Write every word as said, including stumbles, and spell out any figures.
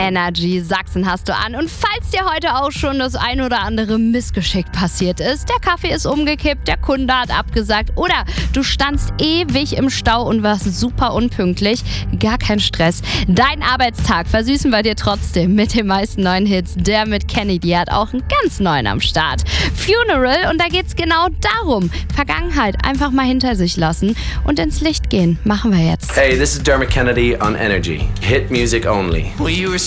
Energy Sachsen hast du an. Und falls dir heute auch schon das ein oder andere Missgeschick passiert ist, der Kaffee ist umgekippt, der Kunde hat abgesagt oder du standst ewig im Stau und warst super unpünktlich, gar kein Stress. Dein Arbeitstag versüßen wir dir trotzdem mit den meisten neuen Hits. Der mit Kenny, die hat auch einen ganz neuen am Start. Funeral, und da geht's genau darum. Vergangenheit einfach mal hinter sich lassen und ins Licht gehen. Machen wir jetzt. Hey, this is Dermot Kennedy on Energy. Hit music only. Well, you were